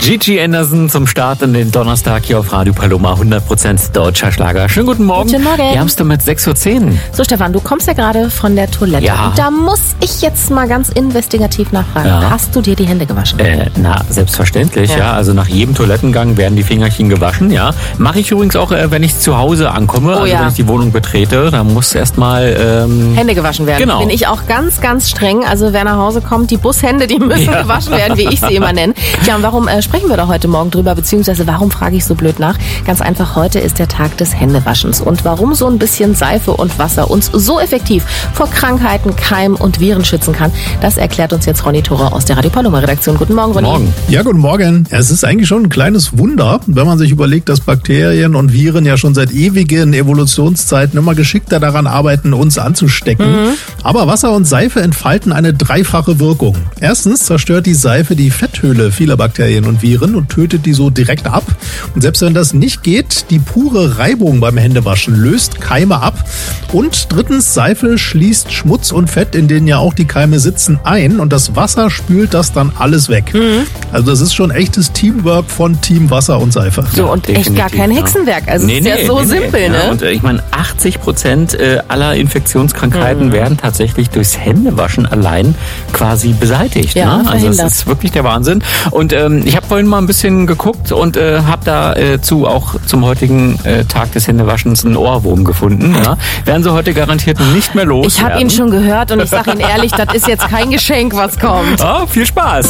Gigi Anderson zum Start in den Donnerstag hier auf Radio Paloma, 100% deutscher Schlager. Schönen guten Morgen. Guten Morgen. Wir haben es damit 6:10 Uhr. So Stefan, du kommst ja gerade von der Toilette. Ja. Und da muss ich jetzt mal ganz investigativ nachfragen. Ja. Hast du dir die Hände gewaschen? Selbstverständlich, ja. Also nach jedem Toilettengang werden die Fingerchen gewaschen, ja. Mache ich übrigens auch, wenn ich zu Hause ankomme, Oh, also ja. wenn ich die Wohnung betrete, dann muss erstmal Hände gewaschen werden. Genau. Bin ich auch ganz, ganz streng. Also wer nach Hause kommt, die Bushände, die müssen gewaschen werden, wie ich sie immer nenne. Ja, und warum sprechen wir da heute Morgen drüber, beziehungsweise warum frage ich so blöd nach? Ganz einfach, heute ist der Tag des Händewaschens. Und warum so ein bisschen Seife und Wasser uns so effektiv vor Krankheiten, Keimen und Viren schützen kann, das erklärt uns jetzt Ronny Thora aus der Radio Paloma Redaktion. Guten Morgen, Ronny. morgen. Ja, guten Morgen. Ja, es ist eigentlich schon ein kleines Wunder, wenn man sich überlegt, dass Bakterien und Viren ja schon seit ewigen Evolutionszeiten immer geschickter daran arbeiten, uns anzustecken. Aber Wasser und Seife entfalten eine dreifache Wirkung. Erstens zerstört die Seife die Fetthöhle vieler Bakterien und Viren und tötet die so direkt ab. Und selbst wenn das nicht geht, die pure Reibung beim Händewaschen löst Keime ab. Und drittens, Seife schließt Schmutz und Fett, in denen ja auch die Keime sitzen, ein. Und das Wasser spült das dann alles weg. Also das ist schon echtes Teamwork von Team Wasser und Seife. So, und echt gar kein Hexenwerk. Also es ist ja so simpel, ne? Ja, und ich meine, 80% aller Infektionskrankheiten werden tatsächlich durchs Händewaschen allein quasi beseitigt. Ja, ne? Also verhindert. das ist wirklich der Wahnsinn. Und ich habe vorhin mal ein bisschen geguckt und habe dazu auch zum heutigen Tag des Händewaschens einen Ohrwurm gefunden. Ja? Werden sie heute garantiert nicht mehr los. Ich habe ihn schon gehört und ich sage Ihnen ehrlich, das ist jetzt kein Geschenk, was kommt. Viel Spaß.